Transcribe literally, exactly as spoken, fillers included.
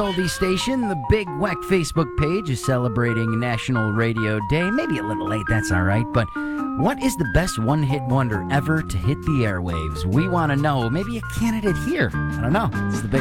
Oldie Station, the Big Weck Facebook page is celebrating National Radio Day. Maybe a little late, that's all right. But what is the best one-hit wonder ever to hit the airwaves? We want to know. Maybe a candidate here. I don't know. This is the Big